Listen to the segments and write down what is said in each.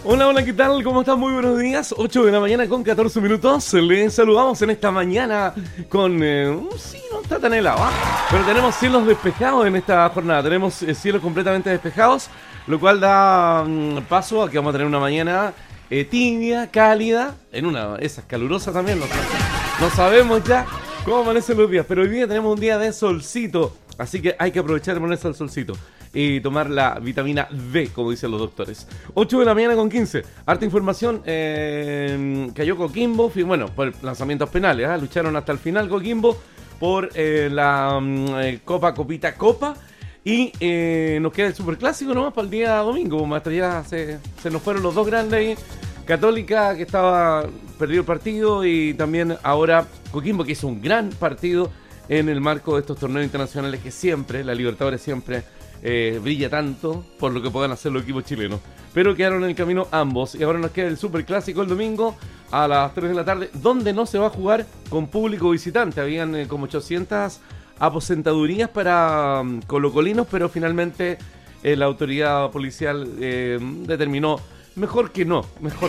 Hola, hola, ¿qué tal? ¿Cómo están? Muy buenos días. 8 de la mañana con 14 minutos. Les saludamos en esta mañana con... sí, no está tan helado, ¿ah? Pero tenemos cielos despejados en esta jornada. Tenemos cielos completamente despejados, lo cual da paso a que vamos a tener una mañana tibia, cálida, en una esas calurosa también. No sabemos ya cómo amanecen los días, pero hoy día tenemos un día de solcito, así que hay que aprovechar de ponerse al solcito y tomar la vitamina D, como dicen los doctores. 8 de la mañana con 15. Harta información. Cayó Coquimbo. Bueno, por lanzamientos penales. Lucharon hasta el final Coquimbo por la Copita Copa. Y nos queda el superclásico nomás para el día domingo. Hasta ya se nos fueron los dos grandes ahí. Católica, que estaba perdido el partido. Y también ahora Coquimbo, que hizo un gran partido en el marco de estos torneos internacionales que siempre, la Libertadores siempre... brilla tanto por lo que puedan hacer los equipos chilenos, pero quedaron en el camino ambos y ahora nos queda el superclásico el domingo a las 3 de la tarde, donde no se va a jugar con público visitante. Habían como 800 aposentadurías para colocolinos, pero finalmente la autoridad policial determinó mejor que no.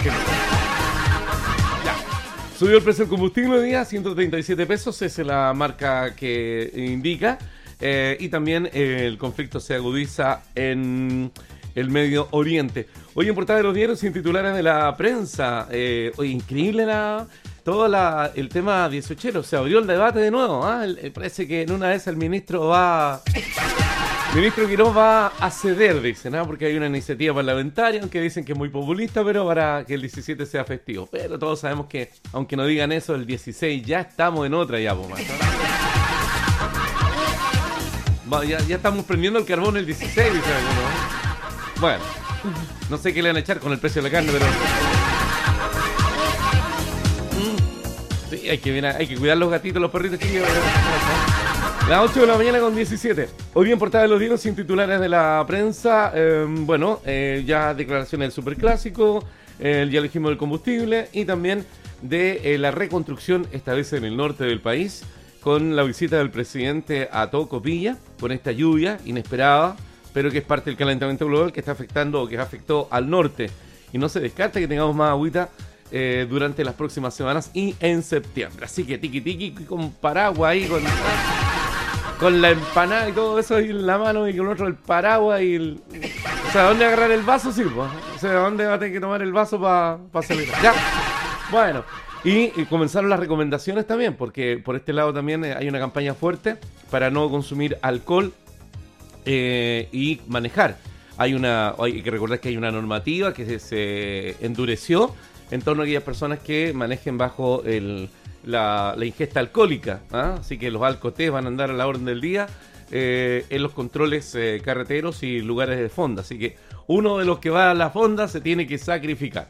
Ya. Subió el precio del combustible hoy día, 137 pesos, esa es la marca que indica. Y también el conflicto se agudiza en el Medio Oriente. Hoy en portada de los diarios y en titulares de la prensa. Hoy increíble el tema 18. Se abrió el debate de nuevo. Parece que en una vez el ministro Quirós va a ceder, dicen, porque hay una iniciativa parlamentaria, aunque dicen que es muy populista, pero para que el 17 sea festivo. Pero todos sabemos que, aunque no digan eso, el 16 ya estamos en otra ya, pues. Ya estamos prendiendo el carbón el 16, dice alguno. Bueno, no sé qué le van a echar con el precio de la carne, pero... Sí, hay que cuidar los gatitos, los perritos, chicos. Las 8 de la mañana con 17. Hoy bien portada de los diarios sin titulares de la prensa. Ya declaraciones del superclásico, ya elegimos el combustible y también de la reconstrucción, esta vez en el norte del país, con la visita del presidente a Tocopilla, con esta lluvia inesperada, pero que es parte del calentamiento global que está afectando o que afectó al norte. Y no se descarta que tengamos más agüita durante las próximas semanas y en septiembre. Así que tiki con paraguas ahí, con la empanada y todo eso ahí en la mano y con otro el paraguas y el... O sea, ¿dónde agarrar el vaso? Sí, pues. O sea, ¿dónde va a tener que tomar el vaso para salir? Ya. Bueno. Y comenzaron las recomendaciones también, porque por este lado también hay una campaña fuerte para no consumir alcohol y manejar. Hay que recordar que hay una normativa que se endureció en torno a aquellas personas que manejen bajo la ingesta alcohólica. Así que los alcotés van a andar a la orden del día en los controles carreteros y lugares de fonda. Así que uno de los que va a la fonda se tiene que sacrificar.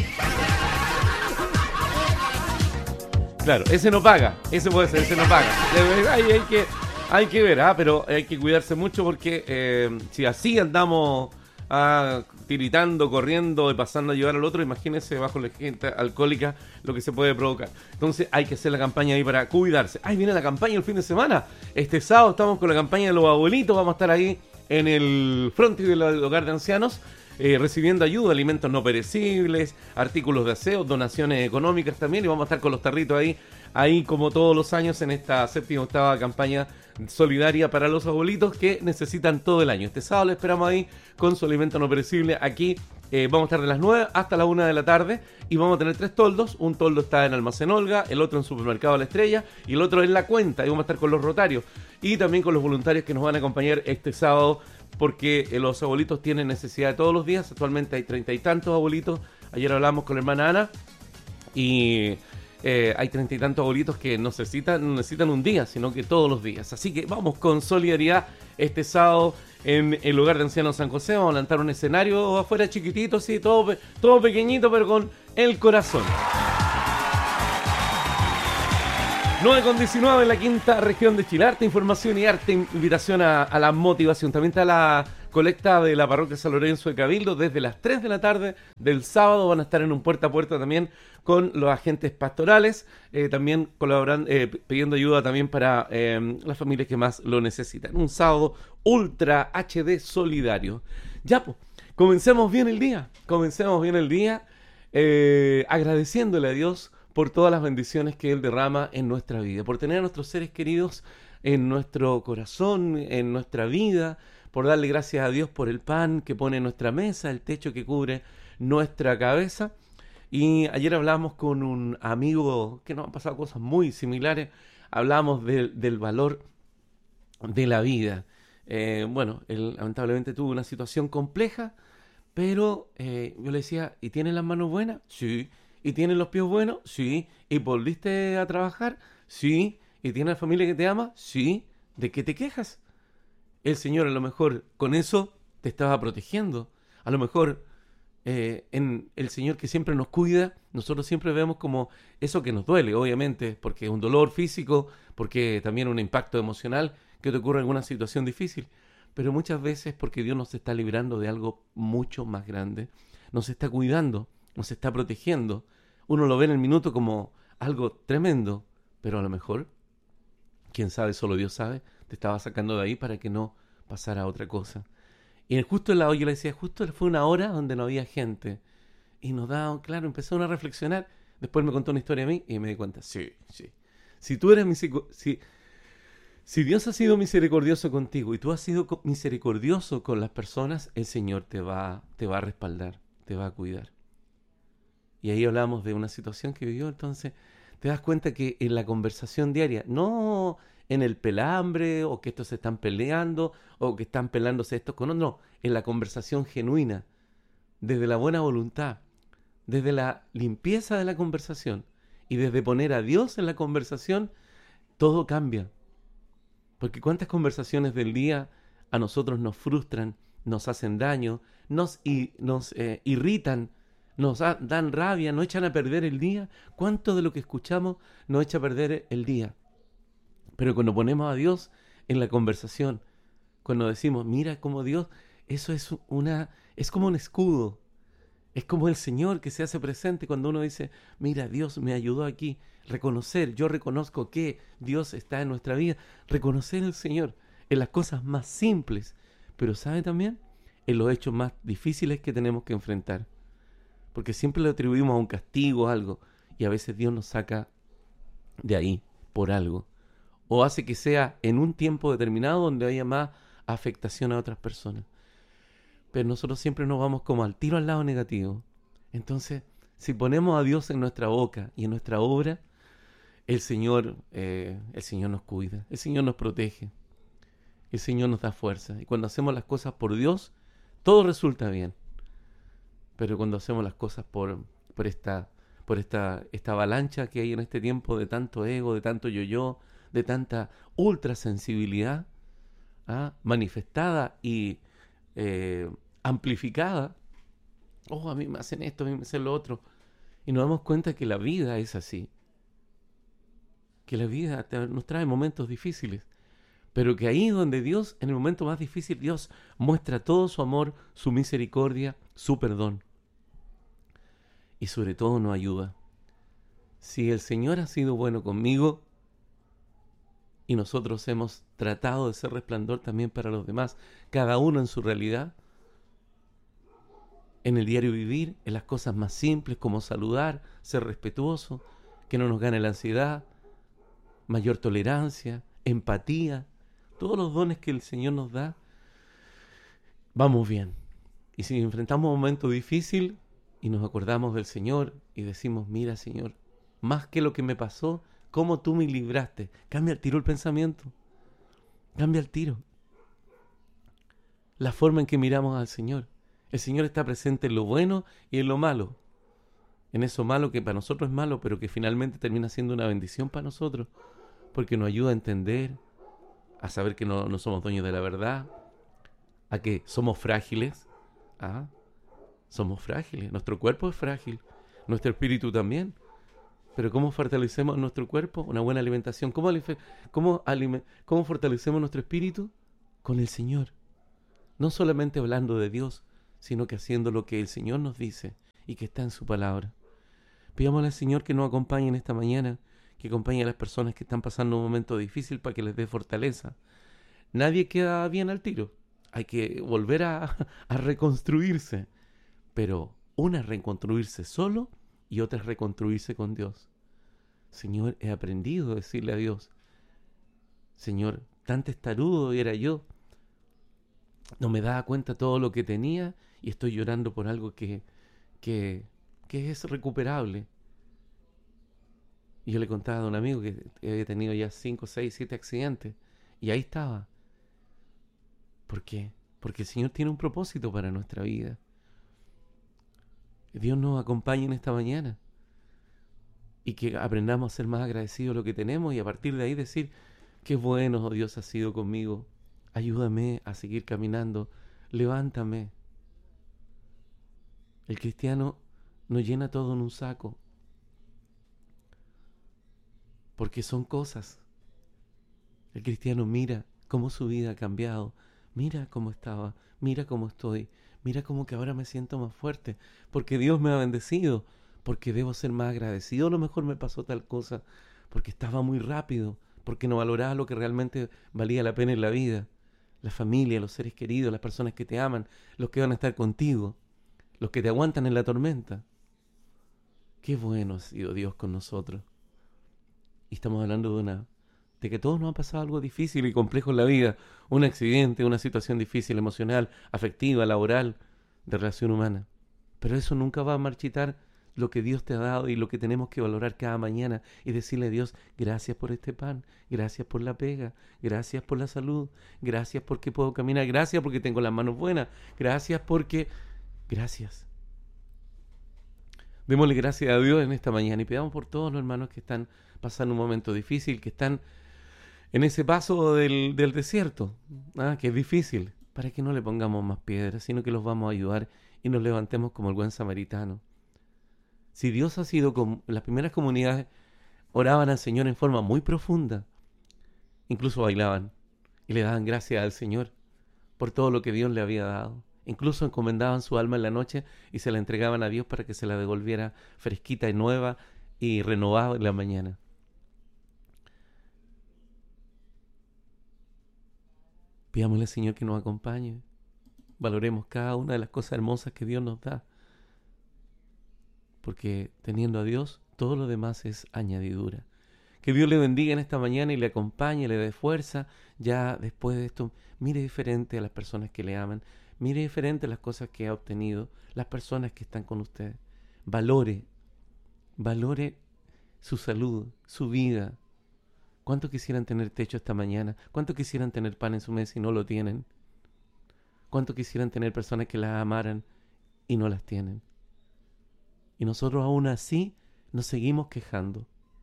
Claro, ese no paga, ese puede ser, ese no paga. Hay que ver, pero hay que cuidarse mucho porque si así andamos tiritando, corriendo y pasando a llevar al otro, imagínense bajo la gente alcohólica lo que se puede provocar. Entonces hay que hacer la campaña ahí para cuidarse. Ahí viene la campaña el fin de semana. Este sábado estamos con la campaña de los abuelitos, vamos a estar ahí en el frontis del hogar de ancianos. Recibiendo ayuda, alimentos no perecibles, artículos de aseo, donaciones económicas también, y vamos a estar con los tarritos ahí como todos los años en esta 7ª campaña solidaria para los abuelitos que necesitan todo el año. Este sábado lo esperamos ahí con su alimento no perecible. Aquí vamos a estar de las 9 hasta la 1 de la tarde y vamos a tener 3 toldos. Un toldo está en Almacén Olga, el otro en Supermercado La Estrella y el otro en La Cuenta. Y vamos a estar con los rotarios y también con los voluntarios que nos van a acompañar este sábado, porque los abuelitos tienen necesidad de todos los días. Actualmente hay 30 y tantos abuelitos. Ayer hablamos con la hermana Ana y hay 30 y tantos abuelitos que no necesitan un día, sino que todos los días. Así que vamos con solidaridad este sábado en el hogar de ancianos San José. Vamos a lanzar un escenario afuera chiquitito, sí, todo pequeñito, pero con el corazón. 9:19 en la 5ª región de Chile. Arte, información y arte, invitación a la motivación. También está la colecta de la parroquia San Lorenzo de Cabildo desde las 3 de la tarde del sábado. Van a estar en un puerta a puerta también con los agentes pastorales, también colaboran, pidiendo ayuda también para las familias que más lo necesitan. Un sábado ultra HD solidario. Ya, pues. Comencemos bien el día. Comencemos bien el día agradeciéndole a Dios por todas las bendiciones que Él derrama en nuestra vida, por tener a nuestros seres queridos en nuestro corazón, en nuestra vida, por darle gracias a Dios por el pan que pone en nuestra mesa, el techo que cubre nuestra cabeza. Y ayer hablamos con un amigo que nos han pasado cosas muy similares, hablamos del valor de la vida. Bueno, él lamentablemente tuvo una situación compleja, pero yo le decía, ¿y tienes las manos buenas? Sí. ¿Y tienes los pies buenos? Sí. ¿Y volviste a trabajar? Sí. ¿Y tienes la familia que te ama? Sí. ¿De qué te quejas? El Señor a lo mejor con eso te estaba protegiendo. A lo mejor en el Señor que siempre nos cuida, nosotros siempre vemos como eso que nos duele, obviamente, porque es un dolor físico, porque también un impacto emocional que te ocurre en alguna situación difícil. Pero muchas veces porque Dios nos está librando de algo mucho más grande, nos está cuidando, nos está protegiendo. Uno lo ve en el minuto como algo tremendo, pero a lo mejor, quién sabe, solo Dios sabe, te estaba sacando de ahí para que no pasara otra cosa. Y justo en la hora, yo le decía, justo fue una hora donde no había gente. Y nos da, claro, empezaron a reflexionar. Después me contó una historia a mí y me di cuenta, sí. Si tú eres si Dios ha sido misericordioso contigo y tú has sido misericordioso con las personas, el Señor te va a respaldar, te va a cuidar. Y ahí hablamos de una situación que vivió, entonces te das cuenta que en la conversación diaria, no en el pelambre o que estos se están peleando o que están peleándose estos con otros, no, en la conversación genuina, desde la buena voluntad, desde la limpieza de la conversación y desde poner a Dios en la conversación, todo cambia. Porque cuántas conversaciones del día a nosotros nos frustran, nos hacen daño, nos irritan, dan rabia, nos echan a perder el día. ¿Cuánto de lo que escuchamos nos echa a perder el día? Pero cuando ponemos a Dios en la conversación, cuando decimos, mira cómo Dios, eso es como un escudo. Es como el Señor que se hace presente cuando uno dice, mira, Dios me ayudó aquí. Yo reconozco que Dios está en nuestra vida. Reconocer al Señor en las cosas más simples, pero ¿sabe también? En los hechos más difíciles que tenemos que enfrentar. Porque siempre le atribuimos a un castigo o algo, y a veces Dios nos saca de ahí por algo. O hace que sea en un tiempo determinado donde haya más afectación a otras personas. Pero nosotros siempre nos vamos como al tiro al lado negativo. Entonces, si ponemos a Dios en nuestra boca y en nuestra obra, el Señor nos cuida, el Señor nos protege, el Señor nos da fuerza. Y cuando hacemos las cosas por Dios, todo resulta bien. Pero cuando hacemos las cosas por esta avalancha que hay en este tiempo de tanto ego, de tanto yo, de tanta ultrasensibilidad, manifestada y amplificada. A mí me hacen esto, a mí me hacen lo otro. Y nos damos cuenta que la vida es así. Que la vida nos trae momentos difíciles. Pero que ahí donde Dios, en el momento más difícil, Dios muestra todo su amor, su misericordia, su perdón. Y sobre todo nos ayuda. Si el Señor ha sido bueno conmigo, y nosotros hemos tratado de ser resplandor también para los demás, cada uno en su realidad, en el diario vivir, en las cosas más simples como saludar, ser respetuoso, que no nos gane la ansiedad, mayor tolerancia, empatía, todos los dones que el Señor nos da, vamos bien. Y si enfrentamos un momento difícil y nos acordamos del Señor y decimos, mira Señor, más que lo que me pasó, cómo tú me libraste. Cambia el tiro el pensamiento. Cambia el tiro. La forma en que miramos al Señor. El Señor está presente en lo bueno y en lo malo. En eso malo que para nosotros es malo, pero que finalmente termina siendo una bendición para nosotros. Porque nos ayuda a entender, a saber que no somos dueños de la verdad, a que somos frágiles. Somos frágiles. Nuestro cuerpo es frágil. Nuestro espíritu también. Pero ¿cómo fortalecemos nuestro cuerpo? Una buena alimentación. ¿Cómo fortalecemos nuestro espíritu? Con el Señor. No solamente hablando de Dios, sino que haciendo lo que el Señor nos dice y que está en su palabra. Pidámosle al Señor que nos acompañe en esta mañana, que acompañe a las personas que están pasando un momento difícil para que les dé fortaleza. Nadie queda bien al tiro. Hay que volver a reconstruirse. Pero una es reconstruirse solo y otra es reconstruirse con Dios. Señor, he aprendido a decirle a Dios, Señor, tan testarudo era yo, no me daba cuenta todo lo que tenía y estoy llorando por algo que, que es recuperable. Y yo le contaba a un amigo que había tenido ya 5, 6, 7 accidentes y ahí estaba. ¿Por qué? Porque el Señor tiene un propósito para nuestra vida. Que Dios nos acompañe en esta mañana y que aprendamos a ser más agradecidos de lo que tenemos y a partir de ahí decir, qué bueno, oh Dios, has sido conmigo. Ayúdame a seguir caminando. Levántame. El cristiano no llena todo en un saco porque son cosas. El cristiano mira cómo su vida ha cambiado. Mira cómo estaba. Mira cómo estoy. Mira cómo que ahora me siento más fuerte. Porque Dios me ha bendecido. Porque debo ser más agradecido. A lo mejor me pasó tal cosa. Porque estaba muy rápido. Porque no valoraba lo que realmente valía la pena en la vida. La familia, los seres queridos, las personas que te aman, los que van a estar contigo, los que te aguantan en la tormenta. Qué bueno ha sido Dios con nosotros. Y estamos hablando de que todos nos ha pasado algo difícil y complejo en la vida. Un accidente, una situación difícil, emocional, afectiva, laboral, de relación humana. Pero eso nunca va a marchitar lo que Dios te ha dado y lo que tenemos que valorar cada mañana y decirle a Dios, gracias por este pan, gracias por la pega, gracias por la salud, gracias porque puedo caminar, gracias porque tengo las manos buenas, gracias porque... Gracias. Démosle gracias a Dios en esta mañana y pidamos por todos los hermanos que están pasando un momento difícil, que están en ese paso del desierto, que es difícil, para que no le pongamos más piedras, sino que los vamos a ayudar y nos levantemos como el buen samaritano. Si Dios ha sido como las primeras comunidades, oraban al Señor en forma muy profunda, incluso bailaban y le daban gracias al Señor por todo lo que Dios le había dado. Incluso encomendaban su alma en la noche y se la entregaban a Dios para que se la devolviera fresquita y nueva y renovada en la mañana. Pidámosle al Señor que nos acompañe. Valoremos cada una de las cosas hermosas que Dios nos da. Porque teniendo a Dios, todo lo demás es añadidura. Que Dios le bendiga en esta mañana y le acompañe, le dé fuerza. Ya después de esto, mire diferente a las personas que le aman. Mire diferente las cosas que ha obtenido, las personas que están con usted. Valore su salud, su vida. ¿Cuánto quisieran tener techo esta mañana? ¿Cuánto quisieran tener pan en su mesa y no lo tienen? ¿Cuánto quisieran tener personas que las amaran y no las tienen? Y nosotros aún así nos seguimos quejando.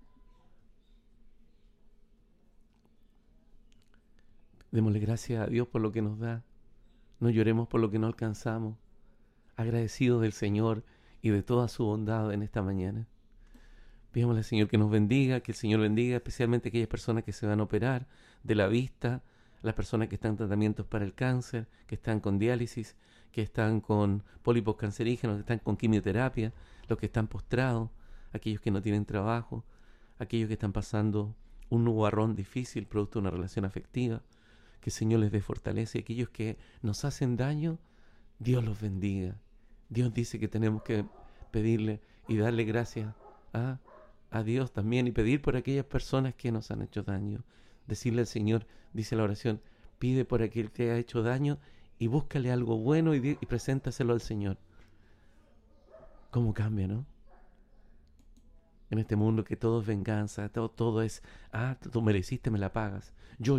Démosle gracias a Dios por lo que nos da. No lloremos por lo que no alcanzamos. Agradecidos del Señor y de toda su bondad en esta mañana. Pidámosle al Señor que nos bendiga, que el Señor bendiga especialmente a aquellas personas que se van a operar de la vista, las personas que están en tratamientos para el cáncer, que están con diálisis, que están con pólipos cancerígenos, que están con quimioterapia, los que están postrados, aquellos que no tienen trabajo, aquellos que están pasando un nubarrón difícil producto de una relación afectiva. Que el Señor les dé fortaleza y aquellos que nos hacen daño, Dios los bendiga. Dios dice que tenemos que pedirle y darle gracias a Dios también y pedir por aquellas personas que nos han hecho daño. Decirle al Señor, dice la oración, pide por aquel que ha hecho daño y búscale algo bueno y preséntaselo al Señor. ¿Cómo cambia, no? En este mundo que todo es venganza, todo es, tú mereciste, me la pagas. Yo.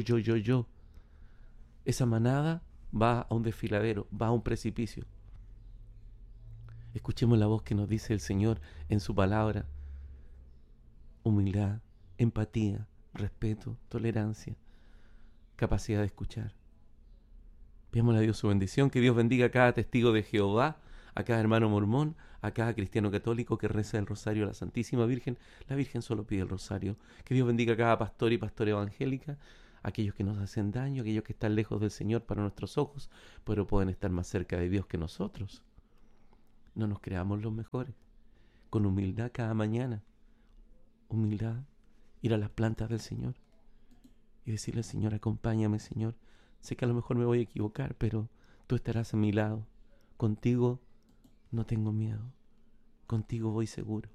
Esa manada va a un desfiladero, va a un precipicio. Escuchemos la voz que nos dice el Señor en su palabra. Humildad, empatía, respeto, tolerancia, capacidad de escuchar. Pidámosle a Dios su bendición, que Dios bendiga a cada testigo de Jehová, a cada hermano mormón, a cada cristiano católico que reza el rosario a la Santísima Virgen. La Virgen solo pide el rosario. Que Dios bendiga a cada pastor y pastora evangélica, aquellos que nos hacen daño, aquellos que están lejos del Señor para nuestros ojos, pero pueden estar más cerca de Dios que nosotros. No nos creamos los mejores. Con humildad cada mañana. Humildad. Ir a las plantas del Señor. Y decirle al Señor, acompáñame, Señor. Sé que a lo mejor me voy a equivocar, pero tú estarás a mi lado. Contigo no tengo miedo. Contigo voy seguro.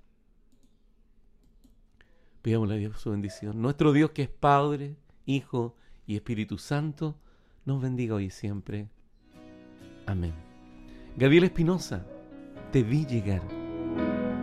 Pidámosle a Dios su bendición. Nuestro Dios, que es Padre, Hijo y Espíritu Santo, nos bendiga hoy y siempre. Amén. Gabriel Espinosa, te vi llegar.